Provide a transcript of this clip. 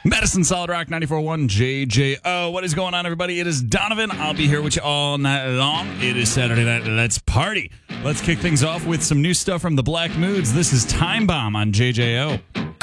Madison Solid Rock 94.1 JJO. What is going on, everybody? It is Donovan. I'll be here with you all night long. It is Saturday night. Let's party. Let's kick things off with some new stuff from the Black Moods. This is Time Bomb on JJO.